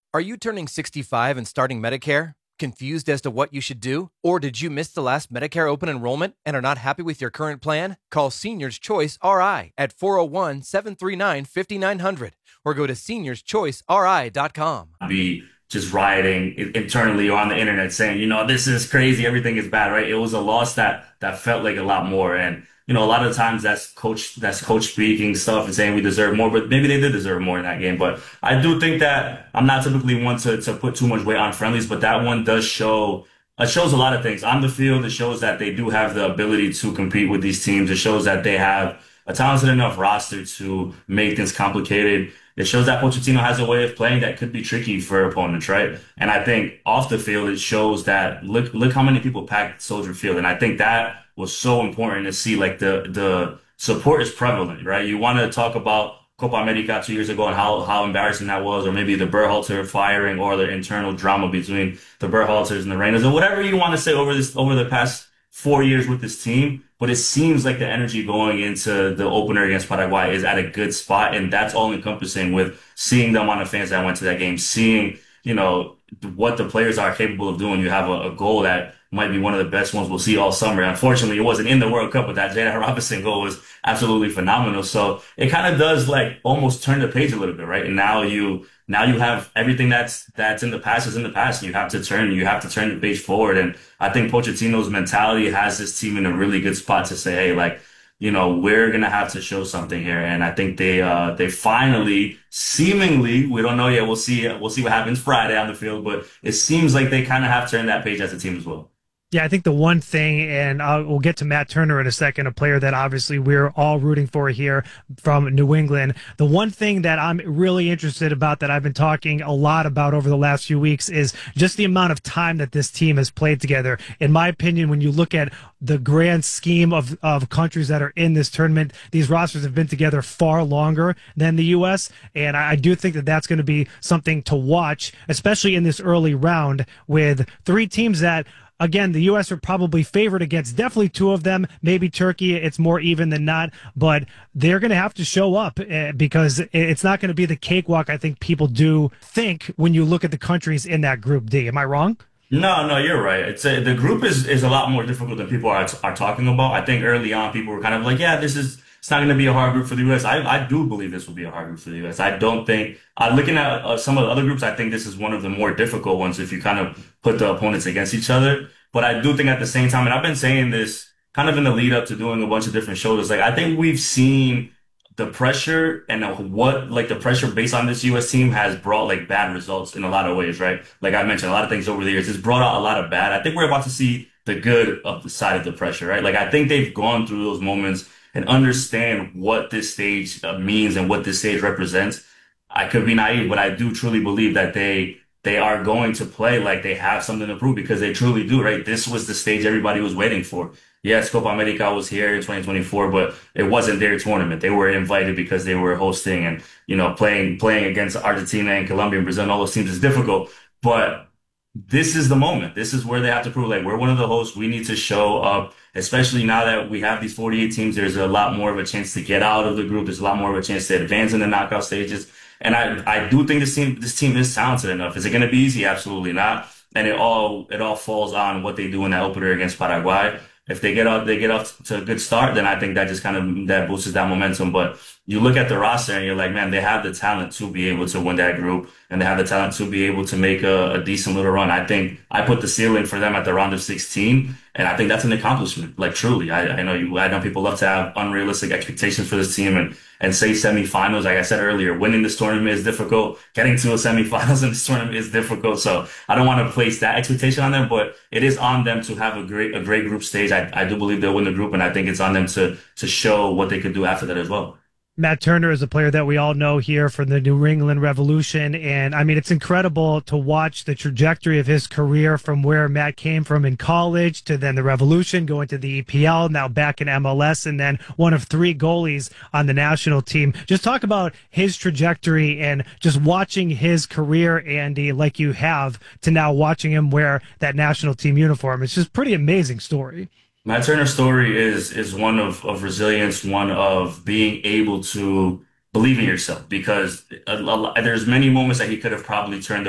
Are you turning 65 and starting Medicare? Confused as to what you should do? Or did you miss the last Medicare open enrollment and are not happy with your current plan? Call Seniors Choice RI at 401-739-5900 or go to seniorschoiceri.com. Be just rioting internally or on the internet saying, this is crazy, everything is bad, right? It was a loss that felt like a lot more. And, a lot of times that's coach speaking stuff and saying we deserve more, but maybe they did deserve more in that game. But I do think that I'm not typically one to put too much weight on friendlies, but that one does show. It shows a lot of things on the field. It shows that they do have the ability to compete with these teams. It shows that they have a talented enough roster to make things complicated. It shows that Pochettino has a way of playing that could be tricky for opponents, right? And I think off the field, it shows that look how many people packed Soldier Field. And I think that was so important to see, like the support is prevalent, right? You want to talk about Copa America 2 years ago and how embarrassing that was, or maybe the Berhalter firing or the internal drama between the Berhalters and the Reynolds, or whatever you want to say over the past 4 years with this team. But it seems like the energy going into the opener against Paraguay is at a good spot, and that's all encompassing with seeing the amount of fans that went to that game, seeing, what the players are capable of doing. You have a goal that might be one of the best ones we'll see all summer. Unfortunately, it wasn't in the World Cup, but that Jada Robinson goal was absolutely phenomenal. So it kind of does like almost turn the page a little bit, right? And now you have everything that's in the past is in the past. You have to turn the page forward. And I think Pochettino's mentality has this team in a really good spot to say, hey, like, we're gonna have to show something here. And I think they finally, seemingly, we don't know yet. We'll see what happens Friday on the field, but it seems like they kind of have turned that page as a team as well. Yeah, I think the one thing, and we'll get to Matt Turner in a second, a player that obviously we're all rooting for here from New England. The one thing that I'm really interested about that I've been talking a lot about over the last few weeks is just the amount of time that this team has played together. In my opinion, when you look at the grand scheme of countries that are in this tournament, these rosters have been together far longer than the U.S., and I do think that that's going to be something to watch, especially in this early round with three teams that, again, the U.S. are probably favored against definitely two of them, maybe Turkey. It's more even than not, but they're going to have to show up because it's not going to be the cakewalk I think people do think when you look at the countries in that Group D. Am I wrong? No, you're right. The group is a lot more difficult than people are talking about. I think early on people were kind of like, yeah, it's not going to be a hard group for the U.S. I do believe this will be a hard group for the U.S. I don't think, looking at some of the other groups, I think this is one of the more difficult ones if you kind of put the opponents against each other. But I do think at the same time, and I've been saying this kind of in the lead up to doing a bunch of different shows, like I think we've seen the pressure and what like the pressure based on this U.S. team has brought like bad results in a lot of ways, right? Like I mentioned, a lot of things over the years. It's brought out a lot of bad. I think we're about to see the good of the side of the pressure, right? Like I think they've gone through those moments and understand what this stage means and what this stage represents. I could be naive, but I do truly believe that they are going to play like they have something to prove because they truly do, right? This was the stage everybody was waiting for. Yes, Copa America was here in 2024, but it wasn't their tournament. They were invited because they were hosting and, playing against Argentina and Colombia and Brazil and all those teams is difficult. But this is the moment. This is where they have to prove like we're one of the hosts. We need to show up, especially now that we have these 48 teams. There's a lot more of a chance to get out of the group. There's a lot more of a chance to advance in the knockout stages. And I do think this team is talented enough. Is it going to be easy? Absolutely not. And it all falls on what they do in that opener against Paraguay. If they get off to a good start, then I think that just kind of that boosts that momentum. But you look at the roster and you're like, man, they have the talent to be able to win that group, and they have the talent to be able to make a decent little run. I think I put the ceiling for them at the round of 16, and I think that's an accomplishment. Like truly, I know people love to have unrealistic expectations for this team and say semifinals. Like I said earlier, winning this tournament is difficult. Getting to a semifinals in this tournament is difficult. So I don't want to place that expectation on them, but it is on them to have a great group stage. I do believe they'll win the group, and I think it's on them to show what they could do after that as well. Matt Turner is a player that we all know here from the New England Revolution. And I mean, it's incredible to watch the trajectory of his career from where Matt came from in college to then the Revolution, going to the EPL, now back in MLS, and then one of three goalies on the national team. Just talk about his trajectory and just watching his career, Andy, like you have, to now watching him wear that national team uniform. It's just pretty amazing story. Matt Turner's story is one of resilience, one of being able to believe in yourself because there's many moments that he could have probably turned